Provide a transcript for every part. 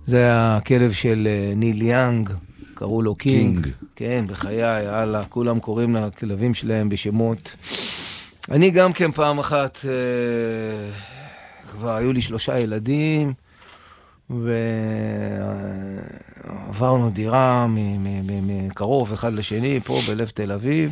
זה הכלב של ניל יאנג, קראו לו קינג. כן, בחיי, יאללה, כולם קוראים לכלבים שלהם בשמות. אני גם כן פעם אחת, כבר היו לי 3 ילדים, ועברנו דירה מקרוב אחד לשני, פה בלב תל אביב,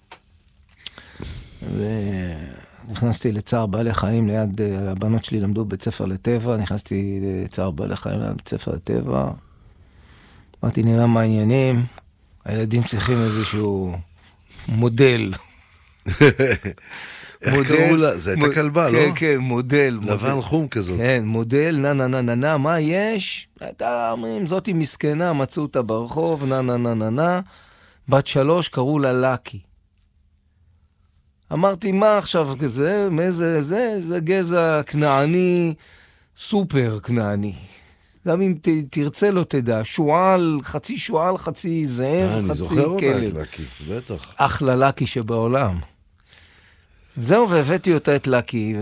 ונכנסתי לצער בעלי חיים ליד, הבנות שלי למדו בית ספר לטבע, נכנסתי לצער בעלי חיים ליד בית ספר לטבע, אמרתי, נראה מה העניינים, הילדים צריכים איזשהו מודל. איך קראו לה? זה הייתה כלבה, לא? כן, כן, מודל. לבן חום כזאת. כן, מודל, נה, מה יש? הייתה, אומרים, זאתי מסכנה, מצאו אותה ברחוב, נה. בת 3, קראו לה לקי. אמרתי, מה עכשיו כזה? זה גזע כנעני, סופר כנעני. גם אם תרצה לא תדע, שועל, חצי זאב, חצי כלב. אני זוכר אותה את לקי, בטח. אחלה לקי שבעולם. זהו, והבאתי אותה את לקי,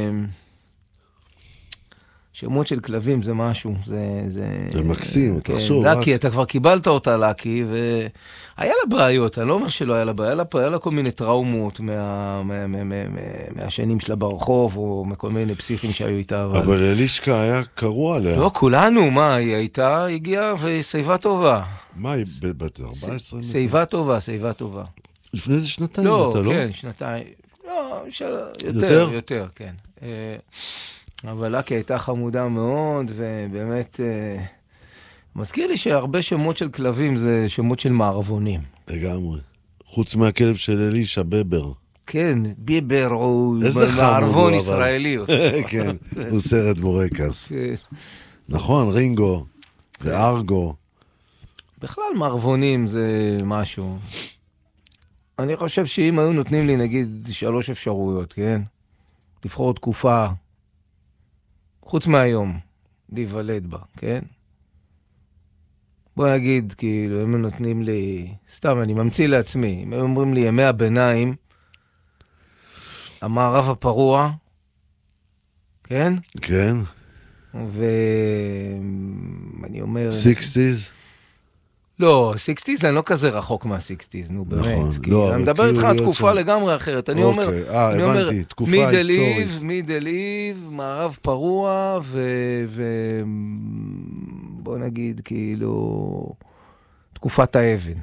שמות של כלבים זה משהו, זה מקסים, תחשוב. לקי, אתה כבר קיבלת אותה לקי, והיה לה בעיות, אני לא אומר שלא היה לה בעיות, היה לה כל מיני טראומות מהשנים שלה ברחוב, או מכל מיני פסיכים שהיו איתה. אבל אלישקה היה קרוע עליה. לא, כולנו, מה, היא הייתה, הגיעה וסייבה טובה. מה, היא בת 14? סייבה טובה. לפני זה שנתיים, לא, אתה לא? כן, שנתיים. לא, יותר, כן. אבל לקי הייתה חמודה מאוד, ובאמת, מזכיר לי שהרבה שמות של כלבים זה שמות של מערבונים. לגמרי. חוץ מהכלב של אלישה, בבר. כן, ביבר הוא אבל. מערבון ישראלי. כן, הוא סרט בורקס. נכון, רינגו וארגו. בכלל מערבונים זה משהו. אני חושב שאם היו נותנים לי נגיד 3 אפשרויות, כן? לבחור תקופה, חוץ מהיום, להיוולד בה, כן? בוא נגיד, כאילו, הם נותנים לי, סתם, אני ממציא לעצמי, אם הם אומרים לי ימי הביניים, המערב הפרוע, כן? כן. ואני אומר... 60s? לא, 60s אני לא כזה רחוק מה-60s, נו באמת. נכון, לא, אני מדבר איתך על תקופה לגמרי אחרת. אני אומר, הבנתי, תקופה היסטורית. מידל איב, מערב פרוע, בוא נגיד, כאילו, תקופת האבן.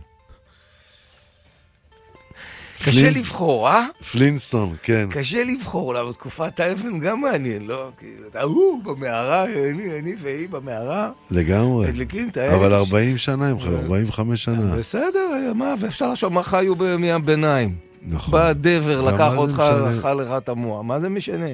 קשה לבחור, אה? פלינסטון, כן. קשה לבחור, למה תקופת האבן גם מעניין, לא? כאילו, אתה במערה, אני והיא במערה. לגמרי. הדליקים את האש. אבל 40 שנה, 45 שנה. בסדר, מה, ואפשר לחשוב מה חיו בימי הביניים. נכון. בא דבר, לקח אותך, אכל לך את המוח. מה זה משנה?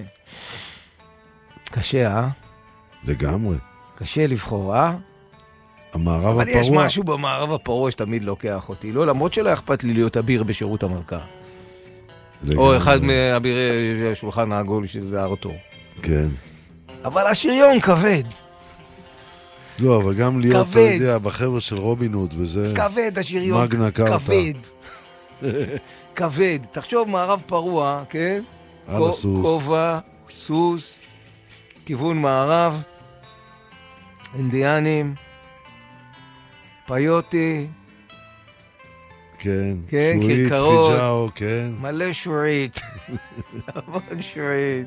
קשה, אה? לגמרי. קשה לבחור, אה? המערב הפרוע. אבל יש משהו במערב הפרוע שתמיד לוקח אותי. לא, למרות שלא אכפת לי להיות אביר בשירות המלכה. או אחד מאבירי השולחן העגול של ארתור. כן. אבל השריון כבד. לא, אבל גם להיות, אתה יודע, בחבר'ה של רובין הוד, וזה... כבד, השריון. מגנה קרטה. כבד. כבד. תחשוב, מערב פרוע, כן? על הסוס. כובע, סוס, כיוון מערב, אינדיאנים, פיוטי, כן, כן, שורית, כרכרות, פיג'או, כן. מלא שורית, המון שורית.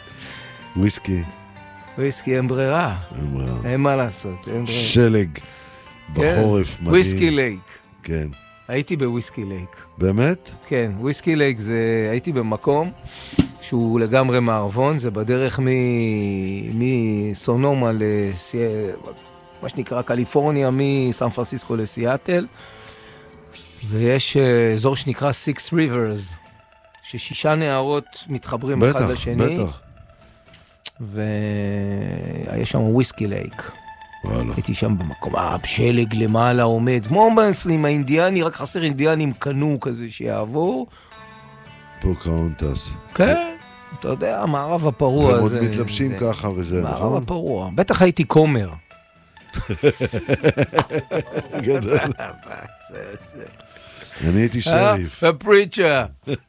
וויסקי, אין ברירה. אין מה לעשות, אין ברירה. שלג, בחורף, מדהים. וויסקי לייק. כן. הייתי בוויסקי לייק. באמת? כן, וויסקי לייק זה, הייתי במקום שהוא לגמרי מערבון, זה בדרך מסונומה מה שנקרא קליפורניה, מסן פרנסיסקו לסיאטל, ויש אזור שנקרא Six Rivers, ש6 נהרות מתחברים אחד לשני. בטח. ויש שם וויסקי לייק. וואלה. הייתי שם במקום, שלג למעלה עומד, כמו עם האינדיאני, רק חסר אינדיאנים קנו כזה שיעבור. פוקהונטס. כן, אתה יודע, המערב הפרוע הזה. הם עוד מתלבשים ככה וזה, נכון? מערב הפרוע. בטח הייתי כומר. גדול. אני הייתי שריף. הפריצ'ה.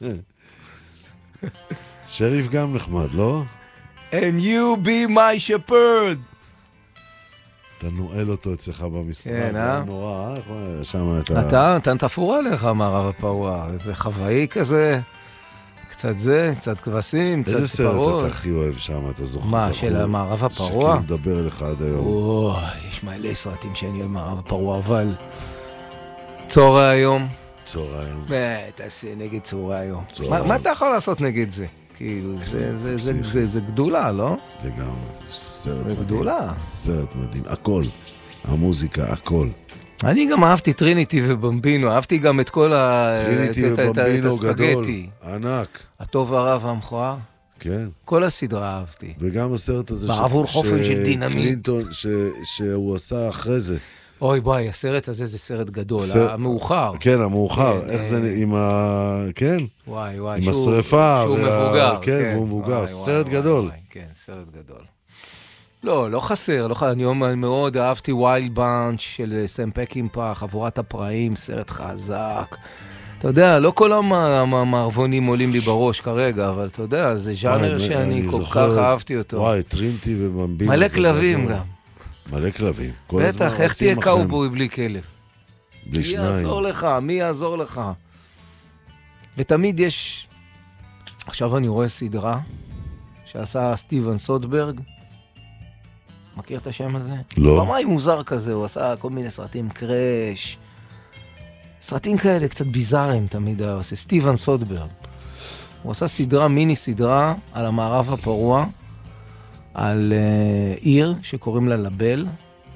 שריף גם נחמד, לא? And you be my shepherd. אתה נועל אותו אצלך במשרד. כן, נורא, שם אתה תפור עליך, מערב הפרוע. איזה חוואי כזה, קצת זה, קצת כבשים, קצת פרות. איזה סרט אתה הכי אוהב שם, אתה זוכר? מה, של מערב הפרוע? שכאילו מדבר אליך עד היום. יש מלא סרטים שאני אוהב מערב הפרוע, אבל צהרי היום. צהרי היום. תעשה נגד צהרי היום. מה אתה יכול לעשות נגד זה? כאילו, זה גדולה, לא? לגמרי, סרט מדהים. גדולה. סרט מדהים, הכל. המוזיקה, הכל. אני גם אהבתי טריניטי ובמבינו, אהבתי גם את כל טריניטי ובמבינו גדול, הספגטי. ענק. הטוב הרע והמכוער. כן. כל הסדרה אהבתי. וגם הסרט הזה בעבור חופן של דינמיט. קלינטון, שהוא עשה אחרי זה. אוי בואי, הסרט הזה זה סרט גדול, המאוחר. כן, המאוחר. איך זה עם כן? וואי. עם השריפה. שהוא מבוגר. כן, והוא מבוגר. סרט גדול. כן, סרט גדול. לא חסר, אני מאוד אהבתי ווילד באנץ' של סם פקינפח, חבורת הפראים, סרט חזק. אתה יודע, לא כל המערבונים עולים לי בראש כרגע, אבל אתה יודע, זה ז'אנר שאני כל כך אהבתי אותו. וואי, טרינטי ובמבינו. מלא כלבים גם. מלא כלבים. בטח, איך תהיה קאובוי בלי כלב? בלי שניים. מי יעזור לך? ותמיד יש... עכשיו אני רואה סדרה שעשה סטיבן סודברג. מכיר את השם הזה? לא. במאי מוזר כזה, הוא עשה כל מיני סרטים, קראש. סרטים כאלה קצת ביזאריים תמיד הוא עושה. סטיבן סודברג. הוא עשה סדרה, מיני סדרה, על המערב הפרוע, על עיר שקוראים לה לבל,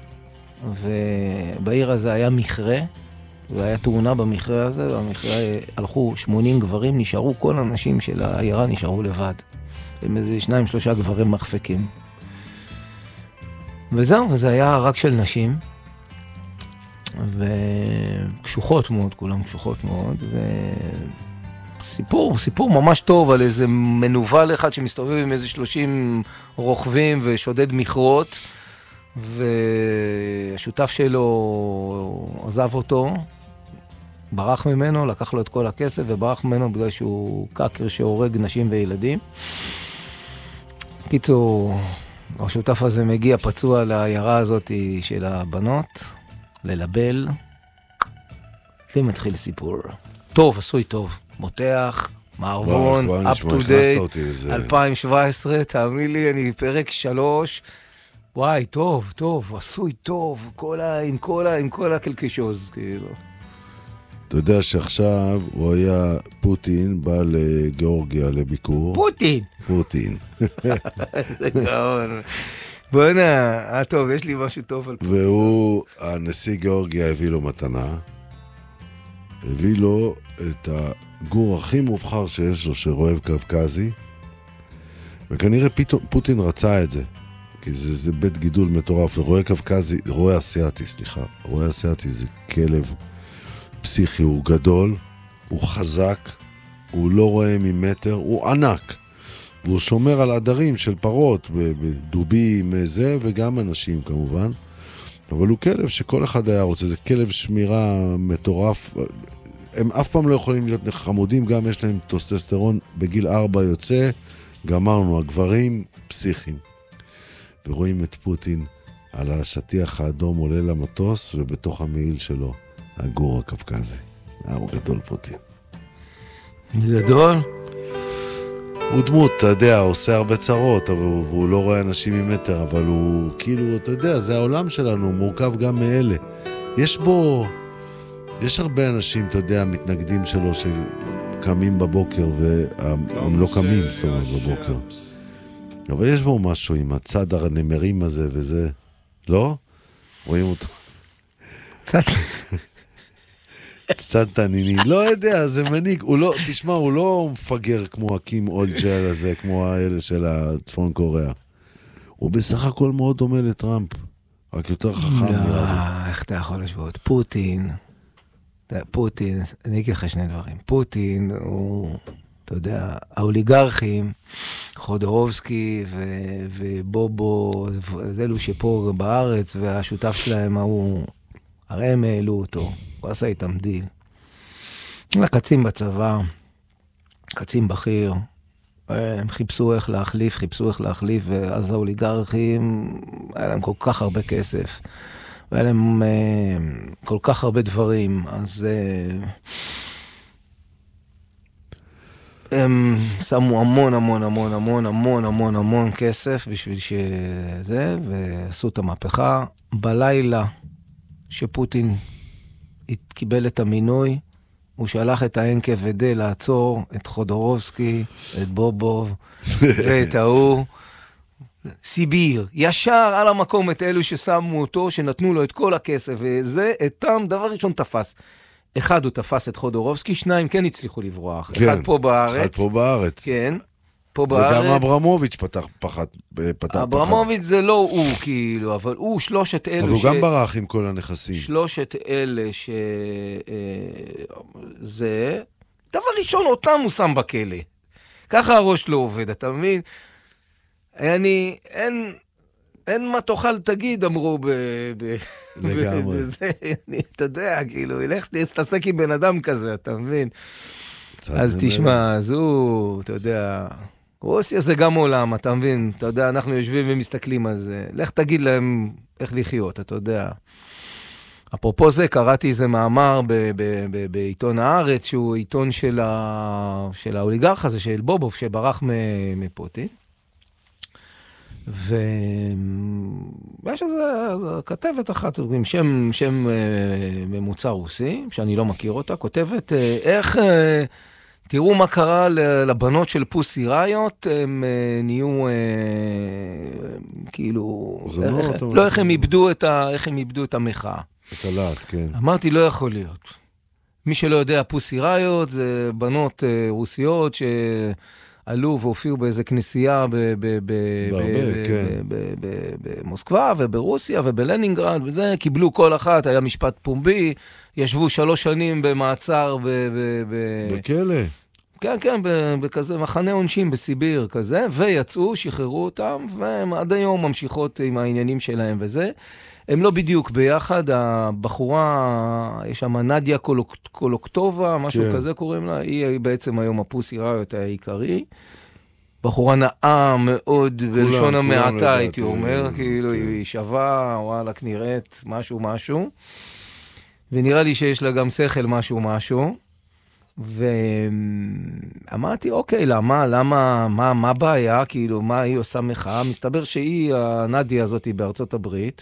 ובעיר הזה היה מכרה, והיה תאונה במכרה הזה, ובמכרה הלכו 80 גברים, נשארו כל האנשים של העירה, נשארו לבד. עם איזה 2-3 גברים מחפקים. וזהו, וזה היה רק של נשים, וקשוחות מאוד, כולם קשוחות מאוד, סיפור ממש טוב על איזה מנוול אחד שמסתובב עם איזה 30 רוכבים ושודד מכרות, והשותף שלו עזב אותו, ברח ממנו, לקח לו את כל הכסף וברח ממנו בגלל שהוא קאקר שהורג נשים וילדים. קיצור, השותף הזה מגיע פצוע לעיירה הזאת של הבנות, ללבל, ומתחיל סיפור. טוב, עשוי טוב. מותח, מערבון, up to date, 2017, תאמין לי, אני פרק 3, וואי, טוב, עשוי טוב, עם כל הקלקשוז, כאילו. אתה יודע שעכשיו הוא היה פוטין, בא לגיאורגיה לביקור. פוטין. זה גאון. בוא'נה, טוב, יש לי משהו טוב על פוטין. והוא, הנשיא גיאורגיה הביא לו מתנה, הביא לו את הגור הכי מובחר שיש לו, שרועב קווקזי, וכנראה פוטין רצה את זה, כי זה בית גידול מטורף, רועה אסיאתי זה כלב פסיכי, הוא גדול, הוא חזק, הוא לא רואה ממטר, הוא ענק, והוא שומר על עדרים של פרות, בדובים, זה, וגם אנשים כמובן, אבל הוא כלב שכל אחד היה רוצה, זה כלב שמירה מטורף, הם אף פעם לא יכולים להיות חמודים, גם יש להם טוסטסטרון בגיל 4 יוצא, גמרנו, הגברים פסיכיים. ורואים את פוטין על השטיח האדום עולה למטוס, ובתוך המעיל שלו, הגור הקווקזי. הוא גדול פוטין. גדול? הוא דמות, אתה יודע, הוא עושה הרבה צרות, אבל הוא לא רואה אנשים ממטר, אבל הוא כאילו, אתה יודע, זה העולם שלנו, הוא מורכב גם מאלה. יש הרבה אנשים, אתה יודע, מתנגדים שלו שקמים בבוקר והם לא קמים, זאת אומרת, בבוקר. אבל יש בו משהו עם הצד הנמרים הזה וזה, לא? רואים אותו. צד תניני, לא יודע, זה מניק, תשמע, הוא לא מפגר כמו הקים אולג'ל הזה, כמו האלה של הצפון קוריאה. הוא בסך הכל מאוד דומה לטראמפ, רק יותר חכם. לא, איך אתה יכול לשבות? פוטין, אני אגיד לך שני דברים. פוטין הוא, אתה יודע, האוליגרכים, חודורובסקי ובובו, זה אלו שפה בארץ, והשותף שלהם הרי הם העלו אותו, הוא עשה איתם דיל. קצין בצבא, קצין בכיר, הם חיפשו איך להחליף, ואז האוליגרכים, היה להם כל כך הרבה כסף, והיה להם כל כך הרבה דברים, אז הם שמו המון כסף בשביל שזה, ועשו את המהפכה. בלילה שפוטין קיבל את המינוי, הוא שלח את ה-NKVD לעצור את חודורובסקי, את בובוב ואת ההוא. סיביר, ישר על המקום את אלו ששמו אותו, שנתנו לו את כל הכסף, וזה אתם דבר ראשון תפס. אחד הוא תפס את חודורובסקי, שניים כן הצליחו לברוח. כן, אחד פה בארץ. כן. פה בארץ. וגם אברמוביץ' פתח. אברמוביץ' זה לא הוא כאילו, אבל הוא שלושת אלו אבל הוא גם ברח עם כל הנכסים. שלושת אלה זה, דבר ראשון אותם הוא שם בכלא. ככה הראש לא עובד, אתה מבין? אין מה תאכל תגיד, אמרו לגמרי. אתה יודע, כאילו, ילך תעסק עם בן אדם כזה, אתה מבין? אז תשמע, אז הוא, אתה יודע, רוסיה זה גם עולם, אתה מבין? אתה יודע, אנחנו יושבים ומסתכלים על זה. לך תגיד להם איך לחיות, אתה יודע. אפרופו זה, קראתי איזה מאמר בעיתון הארץ, שהוא עיתון של האוליגרך הזה, של בובוב, שברח מפוטין. ויש איזה כתבת אחת עם שם ממוצע רוסי, שאני לא מכיר אותה, כותבת איך, תראו מה קרה לבנות של פוסי ראיות, הם נהיו כאילו, לא איך הם איבדו את המחאה. את הלהט, כן. אמרתי, לא יכול להיות. מי שלא יודע, פוסי ראיות זה בנות רוסיות עלו והופיעו באיזה כנסייה במוסקבה וברוסיה וברלינינגרד, וזה קיבלו כל אחת, היה משפט פומבי, ישבו 3 שנים במעצר בכלא. כן, בכזה מחנה עונשים בסיביר כזה, ויצאו, שחררו אותם, והם עד היום ממשיכות עם העניינים שלהם וזה. הם לא בדיוק ביחד, הבחורה, יש שם נדיה קולוקטובה, משהו כזה קוראים לה, היא בעצם היום הפוסי ראיות העיקרי. בחורה נאה מאוד, בלשון המעטה הייתי אומר, כאילו היא שווה, וואלק נראית משהו, ונראה לי שיש לה גם שכל משהו, ואמרתי, אוקיי, למה, מה הבעיה, כאילו, מה היא עושה מחאה? מסתבר שהיא, הנדיה הזאת היא בארצות הברית,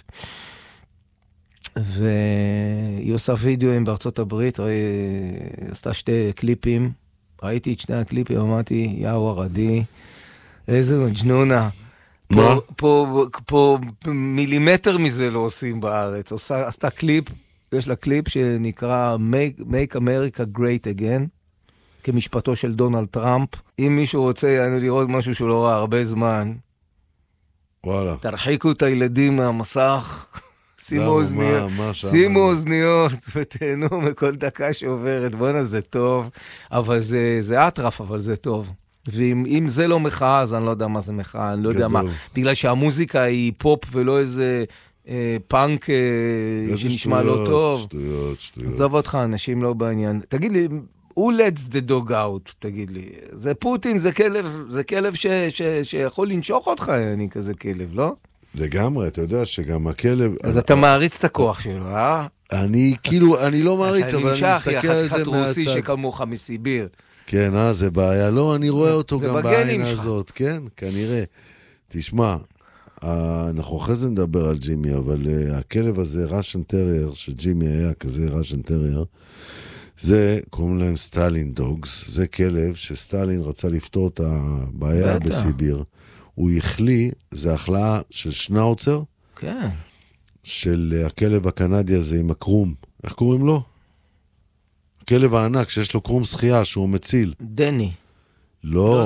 והיא עושה וידאוים בארצות הברית, עשתה 2 קליפים, ראיתי את 2 הקליפים, אמרתי, יאו הרדי, איזה מג'נונה. מה? פה מילימטר מזה לא עושים בארץ. עשתה קליפ, יש לה קליפ שנקרא Make America Great Again, כמשפטו של דונלד טראמפ. אם מישהו רוצה לראות משהו שהוא לא ראה הרבה זמן, תרחיקו את הילדים מהמסך, שימו אוזניות ותהנו מכל דקה שעוברת. בוא'נה, זה טוב, אבל זה אטרף, אבל זה טוב. ואם זה לא מחאה, אז אני לא יודע מה זה מחאה, אני לא יודע מה. בגלל שהמוזיקה היא פופ ולא איזה פאנק שנשמע לא טוב. שטויות. עזוב אותך, אנשים לא בעניין. תגיד לי, who lets the dog out, תגיד לי. זה פוטין, זה כלב שיכול לנשוך אותך, אני כזה כלב, לא? לגמרי, אתה יודע שגם הכלב... אז אתה מעריץ את הכוח שלו, אה? אני לא מעריץ, אבל אני מסתכל על זה חתיכת רוסי שכמוך מסיביר. כן, זה בעיה. לא, אני רואה אותו גם בעין הזאת. כן, כנראה. תשמע, אנחנו אחרי זה נדבר על ג'ימי, אבל הכלב הזה, ראשן טרייר, שג'ימי היה כזה ראשן טרייר, זה, קוראים להם סטלין דוגס, זה כלב שסטלין רצה לפתור את הבעיה בסיביר. הוא החליא, זה החלאה של שנאוצר, כן. של הכלב הקנדי הזה עם הקרום. איך קוראים לו? הכלב הענק שיש לו קרום שחייה שהוא מציל. דני. לא.